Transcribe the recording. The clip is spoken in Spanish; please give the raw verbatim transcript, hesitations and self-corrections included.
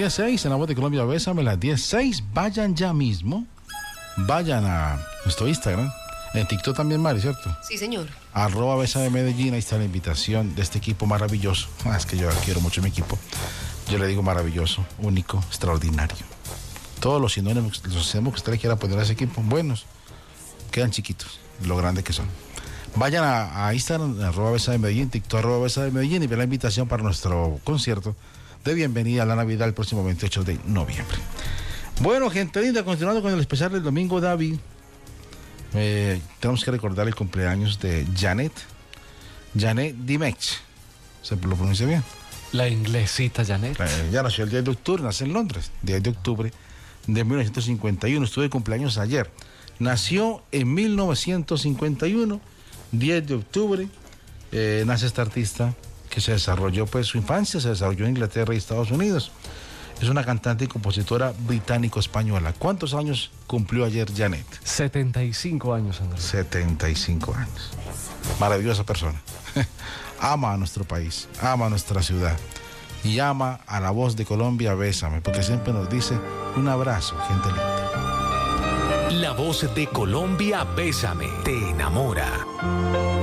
diez seis en la voz de Colombia, bésame, las diez seis. Vayan ya mismo, vayan a nuestro Instagram, en TikTok también, Mari, ¿cierto? Sí, señor. Arroba Bésame Medellín, ahí está la invitación de este equipo maravilloso. Ah, es que yo quiero mucho mi equipo. Yo le digo maravilloso, único, extraordinario. Todos los sinónimos, los sinónimos que usted le quiera poner a ese equipo, buenos, quedan chiquitos, lo grandes que son. Vayan a, a Instagram, arroba Bésame Medellín, TikTok, arroba Bésame Medellín, y vean la invitación para nuestro concierto de bienvenida a la Navidad el próximo veintiocho de noviembre. Bueno, gente linda, continuando con el especial del domingo, David, eh, tenemos que recordar el cumpleaños de Janet, Janet Dimech, ¿se lo pronuncia bien? La inglesita Janet. Eh, ya nació el diez de octubre, nace en Londres, diez de octubre de mil novecientos cincuenta y uno, estuvo de cumpleaños ayer. Nació en mil novecientos cincuenta y uno, diez de octubre, eh, nace esta artista que se desarrolló, pues su infancia se desarrolló en Inglaterra y Estados Unidos. Es una cantante y compositora británico-española. ¿Cuántos años cumplió ayer Janet? setenta y cinco años, Andrés. setenta y cinco años. Maravillosa persona. Ama a nuestro país, ama a nuestra ciudad y ama a la voz de Colombia, bésame, porque siempre nos dice un abrazo, gente linda. La voz de Colombia, bésame, te enamora.